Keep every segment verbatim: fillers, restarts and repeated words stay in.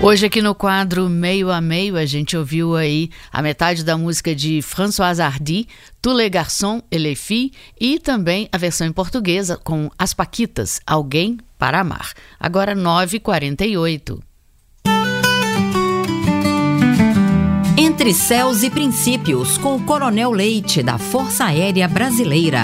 Hoje aqui no quadro Meio a Meio a gente ouviu aí a metade da música de Françoise Hardy, Tous les garçons et les filles, e também a versão em portuguesa com As Paquitas, Alguém para Amar. Agora nove e quarenta e oito. Entre Céus e Princípios, com o Coronel Leite, da Força Aérea Brasileira.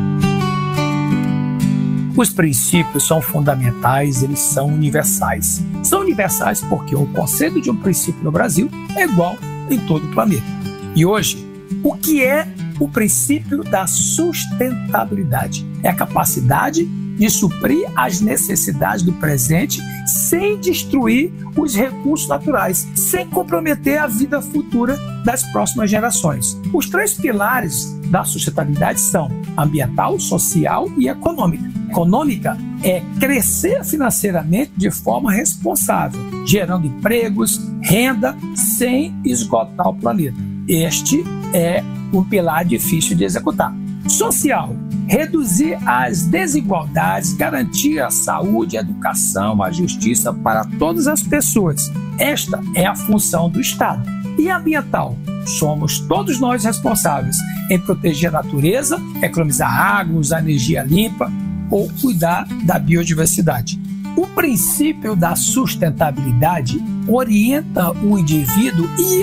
Os princípios são fundamentais, eles são universais. São universais porque o conceito de um princípio no Brasil é igual em todo o planeta. E hoje, o que é o princípio da sustentabilidade? É a capacidade de suprir as necessidades do presente sem destruir os recursos naturais, sem comprometer a vida futura das próximas gerações. Os três pilares da sustentabilidade são ambiental, social e econômica. Econômica é crescer financeiramente de forma responsável, gerando empregos, renda, sem esgotar o planeta. Este é um pilar difícil de executar. Social, reduzir as desigualdades, garantir a saúde, a educação, a justiça para todas as pessoas. Esta é a função do Estado. E ambiental, somos todos nós responsáveis em proteger a natureza, economizar água, usar energia limpa ou cuidar da biodiversidade. O princípio da sustentabilidade orienta o indivíduo e